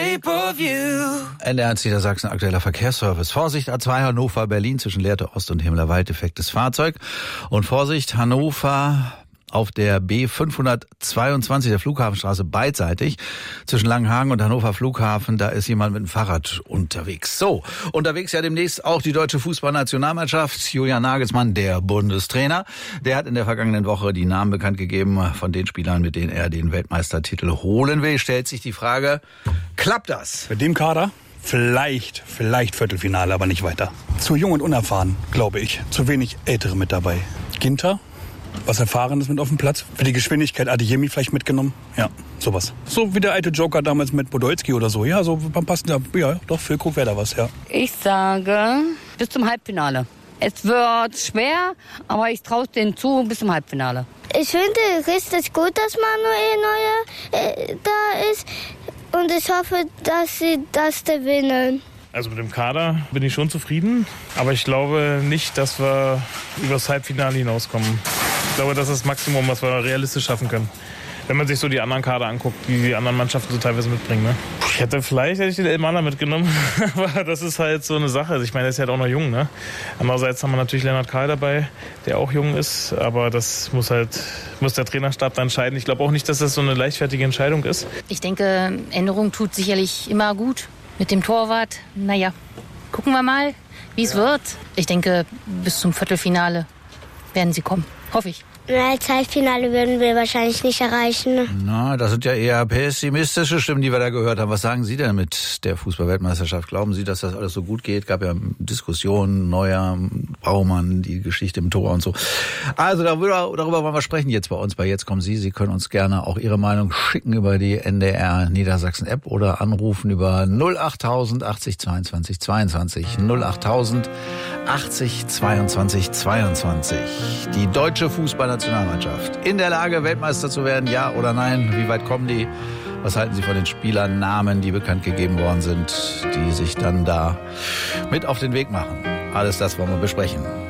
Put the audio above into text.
Pay-Per-View. NDR1 Niedersachsen, aktueller Verkehrsservice. Vorsicht, A2 Hannover, Berlin zwischen Lehrte Ost und Himmlerwald, defektes Fahrzeug. Und Vorsicht, Hannover auf der B522, der Flughafenstraße, beidseitig. Zwischen Langenhagen und Hannover Flughafen, da ist jemand mit dem Fahrrad unterwegs. So, unterwegs ja demnächst auch die deutsche Fußballnationalmannschaft. Julian Nagelsmann, der Bundestrainer, der hat in der vergangenen Woche die Namen bekannt gegeben von den Spielern, mit denen er den Weltmeistertitel holen will. Stellt sich die Frage, klappt das? Mit dem Kader? Vielleicht Viertelfinale, aber nicht weiter. Zu jung und unerfahren, glaube ich. Zu wenig Ältere mit dabei. Ginter? Was Erfahrenes mit auf dem Platz. Für die Geschwindigkeit Adeyemi vielleicht mitgenommen. Ja, sowas. So wie der alte Joker damals mit Podolski oder so. Ja, so passt ja, doch, Füllkrug wäre da was, ja. Ich sage, bis zum Halbfinale. Es wird schwer, aber ich traue es denen zu bis zum Halbfinale. Ich finde richtig gut, dass Manuel Neuer da ist. Und ich hoffe, dass sie das gewinnen. Also mit dem Kader bin ich schon zufrieden. Aber ich glaube nicht, dass wir über das Halbfinale hinauskommen. Ich glaube, das ist das Maximum, was wir realistisch schaffen können. Wenn man sich so die anderen Kader anguckt, die die anderen Mannschaften so teilweise mitbringen. Ne? Hätte ich den Elmander mitgenommen. Aber das ist halt so eine Sache. Ich meine, der ist halt auch noch jung. Ne? Andererseits haben wir natürlich Lennart Kahl dabei, der auch jung ist. Aber das muss der Trainerstab dann entscheiden. Ich glaube auch nicht, dass das so eine leichtfertige Entscheidung ist. Ich denke, Änderung tut sicherlich immer gut. Mit dem Torwart, naja, gucken wir mal, wie es wird. Ich denke, bis zum Viertelfinale werden sie kommen. Hoffe ich. Als Halbfinale würden wir wahrscheinlich nicht erreichen. Na, das sind ja eher pessimistische Stimmen, die wir da gehört haben. Was sagen Sie denn mit der Fußball-Weltmeisterschaft? Glauben Sie, dass das alles so gut geht? Gab ja Diskussionen, Neuer, Baumann, die Geschichte im Tor und so. Also darüber wollen wir sprechen jetzt bei uns. Bei Jetzt kommen Sie. Sie können uns gerne auch Ihre Meinung schicken über die NDR Niedersachsen App oder anrufen über 08000 80 22 22. 08000 80 22 22. Die deutsche Fußballnationalmannschaft in der Lage, Weltmeister zu werden, ja oder nein? Wie weit kommen die? Was halten Sie von den Spielernamen, die bekannt gegeben worden sind, die sich dann da mit auf den Weg machen? Alles das wollen wir besprechen.